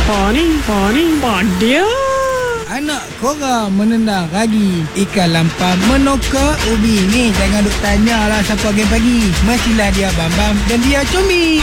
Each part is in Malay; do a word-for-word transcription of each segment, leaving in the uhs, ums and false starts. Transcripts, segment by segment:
Poni, poni, padia. Anak korang menendang ragi, ikan lampam menokak ubi. Ni jangan duk tanya lah siapa game pagi. Mestilah dia Bambam dan dia Comel.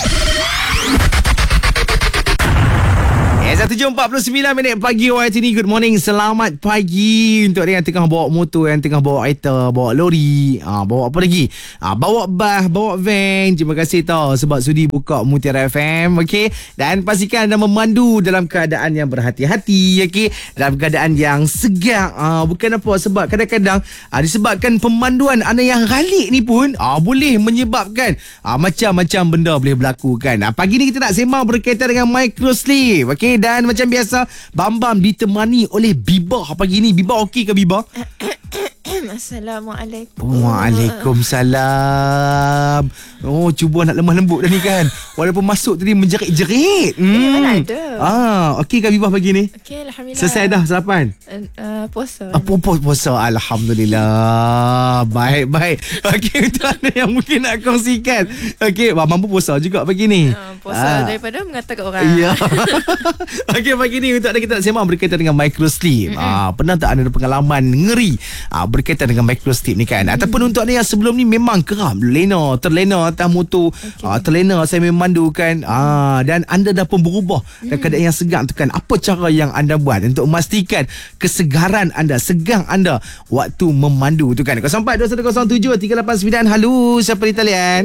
satu jam empat puluh sembilan minit pagi Y T ni. Good morning. Selamat pagi untuk dia yang tengah bawa motor, yang tengah bawa kereta, bawa lori, ah, bawa apa lagi? Ah, bawa bas, bawa van. Terima kasih tau sebab sudi buka Mutiara F M. Okey. Dan pastikan anda memandu dalam keadaan yang berhati-hati, okey. Dalam keadaan yang segar. Ah, bukan apa, sebab kadang-kadang ah, disebabkan pemanduan anda yang galik ni pun ah, boleh menyebabkan ah, macam-macam benda boleh berlaku kan. Ah, pagi ni kita nak sembang berkaitan dengan microsleep. Okey. Dan macam biasa, Bambam ditemani oleh Biba pagi ni. Biba okey ke Biba? Assalamualaikum. Waalaikumsalam. Oh, cuba nak lemah lembut dah ni kan. Walaupun masuk tadi menjerit-jerit. Hmm. Eh, mana ada. Ah, okey ke Biba pagi ni? Okey, alhamdulillah. Selesai dah sarapan? Uh, uh, puasa. Ah, puasa, puasa. Alhamdulillah. Baik, baik. Okey, untuk anda yang mungkin nak kongsikan. Okey, mampu puasa juga pagi ni. Uh, puasa ah. daripada mengatakan orang. Ya. Okey, pagi ni untuk anda kita nak sembang berkaitan dengan microsleep. Mm-hmm. Ah, pernah tak anda ada pengalaman ngeri ah, berkaitan dengan microsleep ni kan? Mm-hmm. Ataupun untuk anda yang sebelum ni memang kerap lena, terlena atas motor, okay. ah, terlena saya memandu kan. Ah, dan anda dah pun berubah mm-hmm. dan keadaan yang segang tu kan. Apa cara yang anda buat untuk memastikan kesegaran anda, segang anda waktu memandu tu kan? kosong empat dua satu kosong tujuh tiga lapan sembilan. Halo, siapa di talian?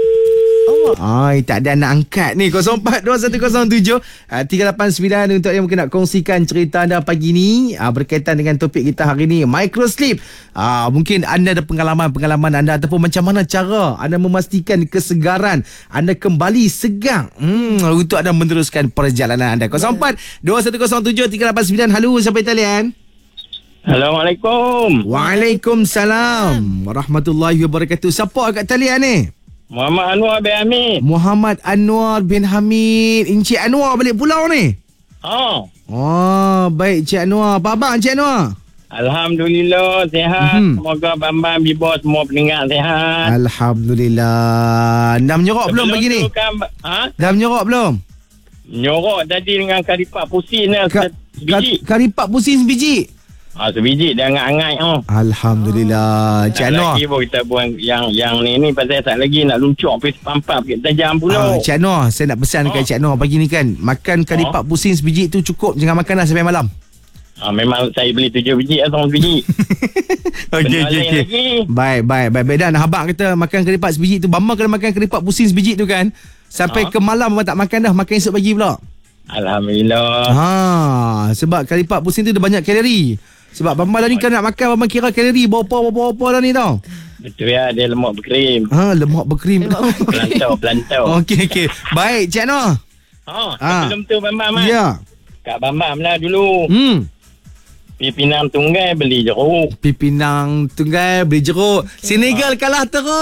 Oh. Ai, tak ada nak angkat ni. kosong empat dua satu kosong tujuh tiga lapan sembilan untuk yang mungkin nak kongsikan cerita anda pagi ni aa, berkaitan dengan topik kita hari ni, microsleep. Aa, mungkin anda ada pengalaman-pengalaman anda ataupun macam mana cara anda memastikan kesegaran anda kembali segang hmm, untuk anda meneruskan perjalanan anda. kosong empat dua satu kosong tujuh tiga lapan sembilan. Halo, siapa di talian? Assalamualaikum. Waalaikumsalam warahmatullahi wabarakatuh. Siapa kat talian ni? Muhammad Anwar bin Hamid. Muhammad Anwar bin Hamid. Encik Anwar balik pulau ni? Oh. Oh, baik Encik Anwar. Apa abang Encik Anwar? Alhamdulillah, sihat. Mm-hmm. Semoga Bambam, Biba, semua pendengar sihat. Alhamdulillah. Dah menyorok belum pagi ni? Kan, ha? Dah menyorok belum? Menyorok tadi dengan karipak pusing lah. Ka- sebiji. Ka- karipak pusing sebiji? Ah, sebiji dah angat-angat. Oh. Alhamdulillah. Encik Anwar. Lagi pun kita buang yang yang ni ni pasal tak lagi nak luncur pergi sepampap kita jam pula. Ah, Encik Anwar, saya nak pesan oh. kat Encik Anwar pagi ni kan. Makan karipak oh. pusing sebiji tu cukup. Jangan makan dah sampai malam. Ah, memang saya beli tujuh biji atau sebiji. Okey, okey, okey. Baik, baik, baik. Baik dah nak habaq kita makan karipak sebiji tu. Bambang kena makan karipak pusing sebiji tu kan. Sampai oh. ke malam Bambang tak makan dah. Makan esok pagi pula. Alhamdulillah. Ha, sebab karipak pusing tu dia banyak kalori. Sebab Bambang dah ni kan nak makan, Bambang kira kalori berapa-berapa dah ni tau. Betul ya, dia lemak berkrim. Ha, lemak berkrim. Pelantau, pelantau. Okey, okey. Baik, Cik Anwar. Ha, ha. sebelum tu Bambam kan? Ya. Kat Bambam lah dulu. Hmm. Pergi Pinang Tunggal beli jeruk. Pergi Pinang Tunggal beli jeruk. Okay. Senegal kalah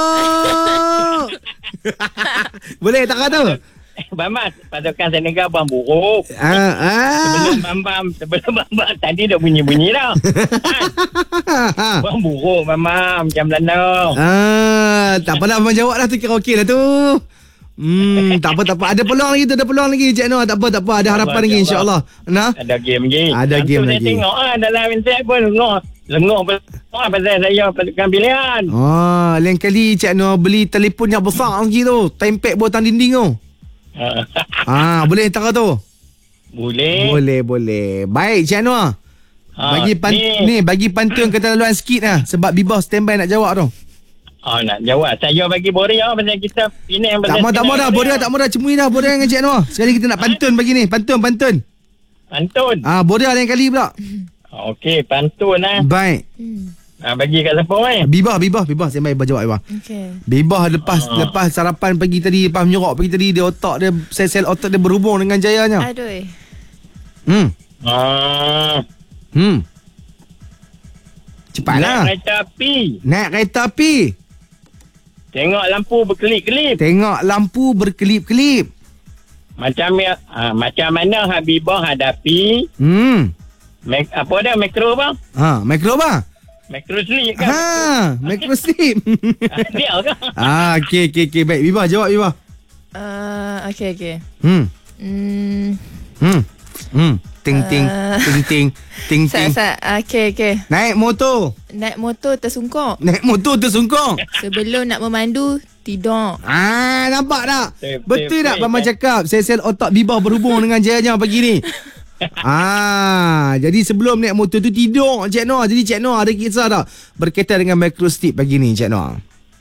teruk. Boleh tak kata? Bambam, pasukan Senegal buang buruk. Ah, ah. Sebelum Bambam, sebelum Bambam tadi dah bunyi-bunyi dah. Ha? Buang buruk Bambam, macam Belanda. Ah, tak apalah Bambam jawab lah tu, kira okey lah tu. Hmm, tak apa, tak apa. Ada peluang lagi tu, ada peluang lagi Cik Noah. Tak apa, tak apa. Ada harapan lagi insya-Allah. Nah. Ada game lagi. Ada Nanti game saya lagi. Tengok ah dalam internet pun lengok. Lengok pasal saya pasukan pilihan. Oh, lain kali Cik Noah beli telefon yang besar lagi tu. Tempek botang dinding tu. Ah, boleh tak tu? Boleh. Boleh, boleh. Baik, Cik Anwar. Ha, bagi pan- ni. ni bagi pantun keterlaluan sikit lah. Sebab Bibah standby nak jawab tu. Oh, nak jawab. Saya bagi Boria pasal kita ini yang tak mau tak mau dah Boria, tak mau dah cemui dah Boria dengan Cik Anwar. Sekali kita nak pantun bagi ni. Pantun, pantun. Pantun. Ah, Boria lain kali pula. Okey, pantun lah. Baik. Ah, bagi kat siapa eh? Bibah, Bibah, Bibah. Saya mai jawab Bibah. Okey. Bibah lepas ah. lepas sarapan pagi tadi, lepas menyorok pagi tadi, dia otak dia, sel-sel otak dia berhubung dengan jayanya. Aduh. Hmm. Ah. Hmm. Cepatlah. Naik kereta api. Naik kereta api. Tengok lampu berkelip-kelip. Tengok lampu berkelip-kelip. Macam ah, macam mana Habibah hadapi? Hmm. Mek, apa dia? Mikro bang? Ha, mikro bang? Mikro sleep kan? Ha, mikro sleep. Dia kan? Ah, okey, okey, okey. Baik, Bibah, jawab Bibah. Uh, okey, okey. Hmm. Hmm. Hmm. Hmm. Ting ting Ah. ting ting ting Sa, ting. sa, okay, okay. Naik motor. Naik motor tersungkuk. Naik motor tersungkung. Sebelum nak memandu, tidur. Ah, nampak tak? Betul, Betul tak betul, Mama betul. cakap sel-sel otak bibah berhubung dengan Jaya pagi ni. Ah, jadi sebelum naik motor tu tidur Cik Noor. Jadi Cik Noor ada kisah tak berkaitan dengan microslip pagi ni Cik Noor?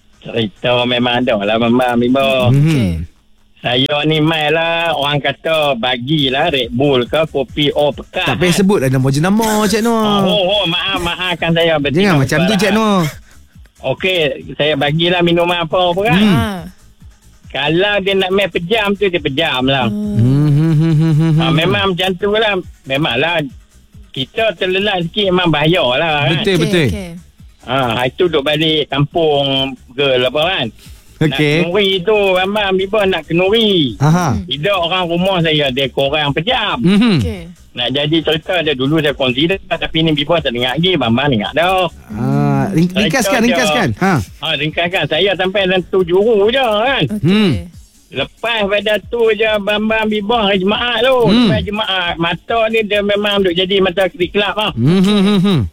Cerita memang ada lah Mama Bibo. Hmm. Okay. Saya ni mai lah orang kata bagilah Red Bull ke kopi O pekat. Tak payah sebut lah nama jenama Cik Oh, Noor. oh, oh, maaf, maafkan saya. Betul Jangan macam tu Cik Noor. Okey, saya bagilah minuman apa apa kan. Hmm. Ha. Kalau dia nak main pejam tu, dia pejam lah. Hmm, hmm, hmm, hmm, hmm. Ha, memang macam tu lah. Memanglah kita terlelap sikit memang bahaya lah kan. Betul, betul. Okay. Ha, itu duduk balik kampung girl apa kan. Nak Okey. kenuri tu, memang Biba nak kenuri. Aha. Tidak orang rumah saya, dia korang pejam. Mhm. Okay. Nak jadi cerita dia dulu saya consider, tapi ni Biba tak dengar lagi. Bambang dengar dah. Ah, ring- ringkaskan, Cerita ringkaskan. dia. Ha. Ha, ringkaskan. Saya sampai dalam tu juru je kan. Okay. Hmm. Lepas pada tu je Bambang Bibah hari Jumaat tu. Hmm. Lepas Jumaat. Mata ni dia memang duk jadi mata kelap lah. Hmm, hmm, hmm, hmm.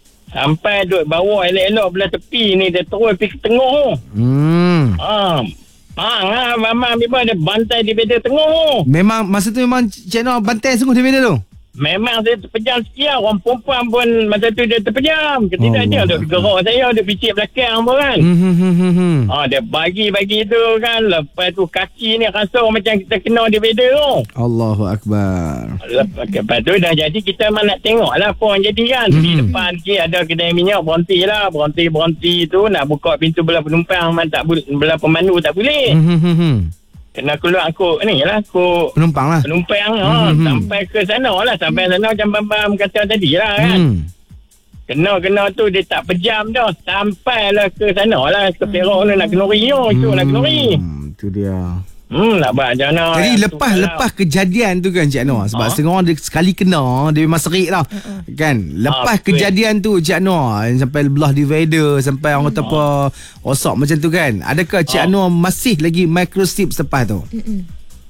Sampai duk bawa elok-elok belah tepi ni. Dia terus pergi ke tengah tu. Hmm. Ha. Ha, ha Bambang Bibah dia bantai di beda tengah tu. Memang masa tu memang Cik Noor bantai sungguh di meja tu. Memang saya terpejam sekian. Orang perempuan pun masa tu dia terpejam. Ketika Allah dia duk gerak saya. Dia picit belakang pun kan. Hmm, hmm, hmm, hmm, hmm. Ha, dia bagi-bagi tu kan. Lepas tu kaki ni rasa macam kita kena di beda tu. Allahu Akbar. Lepas, lepas tu dah jadi kita memang nak tengok lah apa yang jadi kan. Hmm. Di depan sikit ada kedai minyak berhenti lah. Berhenti-berhenti tu nak buka pintu belah penumpang. Man tak boleh, belah pemandu tak boleh. Hmm, hmm, hmm, hmm. Kena keluar aku ni lah. Aku Penumpang lah. penumpang Hmm. ha, sampai ke sana lah. Sampai sana macam Bambam kata tadi lah kan. Hmm. Kena-kena tu dia tak pejam dah. Sampailah ke sana lah. Ke Perak tu nak kenuri tu. Itu nak kenuri. Hmm, tu dia. Hmm, nak buat macam mana. Jadi Tu lepas lah. lepas kejadian tu kan Cik Noor, sebab Ha? setengah orang dia sekali kena dia memang serik lah. Kan? Lepas Ha, betul. kejadian tu Cik Noor sampai belah divider sampai orang kata apa rosak macam tu kan. Adakah Cik Ha. Noor masih lagi microslip selepas tu? Mm-mm.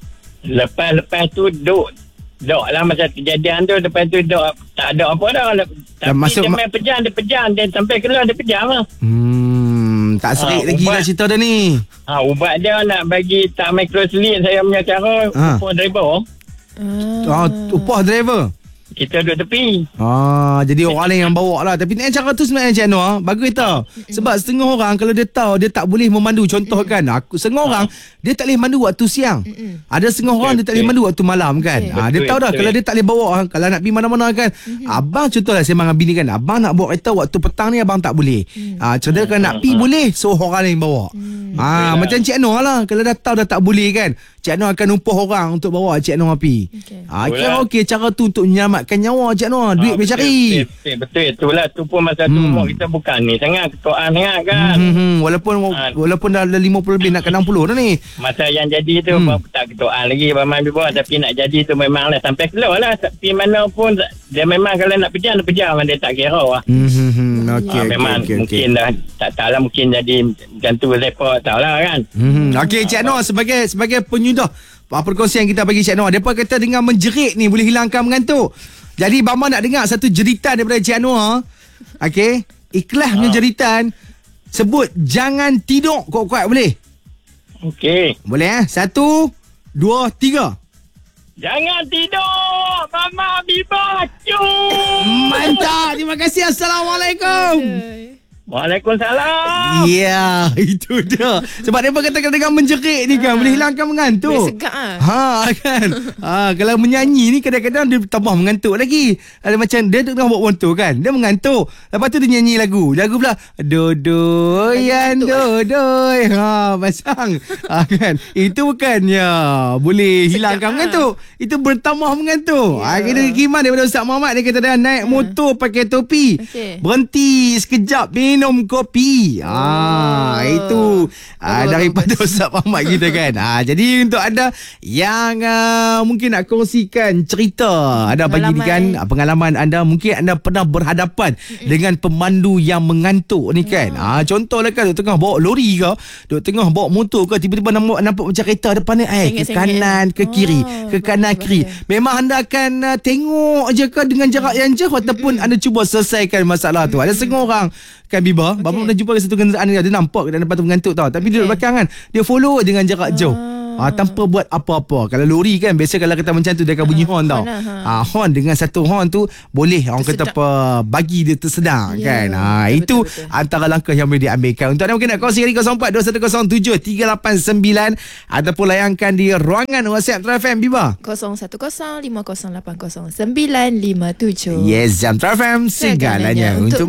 Lepas-lepas tu duk duk lah masa kejadian tu. Lepas tu duk tak ada apa dah. Lep- Dan Tapi masuk dia ma- main pejam. Dia pejam. Dia sampai keluar dia pejam lah. Hmm, tak serik Ha, lagi ubat. lah cerita dia ni. Ha, ubat dia nak bagi tak microslip saya punya cara. Ha. Upah driver. Ah, upah driver. Kita duduk tepi. Ah, jadi orang lain yang bawa lah. Tapi ni cara tu sebenarnya Cik Noor bagus tau. Sebab setengah orang kalau dia tahu dia tak boleh memandu. Contoh kan, aku setengah orang dia tak boleh mandu waktu siang. Ada setengah orang dia tak boleh mandu waktu malam kan. Okey. Ah, dia Betul, tahu dah betul. kalau dia tak boleh bawa kalau nak pergi mana-mana kan. Abang contohlah saya dengan bini kan, abang nak bawa kereta waktu petang ni abang tak boleh. Ah, contoh kalau nak pergi boleh so orang lain bawa. Ah, Betul lah. macam Cik Noor lah kalau dah tahu dah tak boleh kan. Cik Noor akan upah orang untuk bawa Cik Noor pergi. Okey. Ah, Betul kira lah. okey cara tu untuk menyelamatkan nyawa Cik Noor. Duit Ah, boleh betul, cari. Betul, betul, betul. Itulah tu pun masa tu Hmm. umur kita bukan ni. Sangat ketuaan sangat kan. Hmm, hmm, walaupun Ah. walaupun dah lima puluh lebih nak ke enam puluh dah ni. Masa yang jadi tu Hmm. hmm. tak ketuaan lagi Bambang Bibah. Tapi nak jadi tu memang lah. Sampai keluar lah. Tapi mana pun dia memang kalau nak pejam, dia pejam. Dia tak kira lah. Hmm, hmm, hmm. Okey, Ah, okey, memang okey, mungkin okey. dah tak tahu lah. Mungkin jadi macam tu. Lepas tahu lah kan. Hmm, okey Cik Noor sebagai sebagai penyudah apa perkongsian kita bagi Cik Noor. Depa kata dengan menjerit ni boleh hilangkan mengantuk. Jadi Bama nak dengar satu jeritan daripada Cik Noor. Okey, ikhlas punya jeritan. Sebut jangan tidur kuat-kuat boleh? Okey. Boleh eh? Satu, dua, tiga. Jangan tidur. Mama Bibah. Cuu. Mantap. Terima kasih. Assalamualaikum. Waalaikumsalam. Ya, itu dia. Sebab dia kata dengan menjerit ni kan boleh hilangkan mengantuk. Boleh segak ah. Ha kan. Ha kalau menyanyi ni kadang-kadang dia tambah mengantuk lagi. Ada macam dia tengah buat motor kan. Dia mengantuk. Lepas tu dia nyanyi lagu. Lagu pula dodoyan dodoy. Ha pasang. Ha kan. Itu bukannya boleh hilangkan ah. mengantuk. Itu bertambah mengantuk. Ha kena kiman daripada Ustaz Muhammad dia kata dia naik motor pakai topi. Okey. Berhenti sekejap ni minum kopi. Ah, itu ah, Bagus, daripada Ustaz Muhammad kita kan. Ah, jadi untuk anda yang uh, mungkin nak kongsikan cerita, ada bagi ni kan Pengalaman. pengalaman anda, mungkin anda pernah berhadapan Mm-mm. dengan pemandu yang mengantuk ni kan. Ah, contohlah kan duk tengah bawa lori ke, duk tengah bawa motor ke, tiba-tiba nampak, nampak macam kereta depan ni eh ke Sengit-sengit. kanan ke kiri, Oh, ke kanan bahaya, kiri. bahaya. Memang anda akan uh, tengok je ke dengan jarak yang jauh ataupun anda cuba selesaikan masalah tu. Ada setengah orang kan Biba, okay. Bapa pernah jumpa satu kenderaan dia nampak dia patut mengantuk tau, tapi okay. dia duduk belakang kan, dia follow dengan jarak jauh. Ah, tanpa buat apa-apa. Kalau lori kan biasa kalau kita macam tu dia akan bunyi horn tau. horn lah, Ah, horn dengan satu horn tu boleh orang kata Tersedap. apa bagi dia tersedang Ya, kan. Ah, betul, itu betul, betul. antara langkah yang boleh diambilkan. Untuk anda mungkin nak kongsi di kosong empat dua satu kosong tujuh tiga lapan sembilan ataupun layangkan di ruangan WhatsApp True F M Biba. kosong satu kosong lima kosong lapan kosong sembilan lima tujuh. Yes, Jam True F M segalanya Segalanya untuk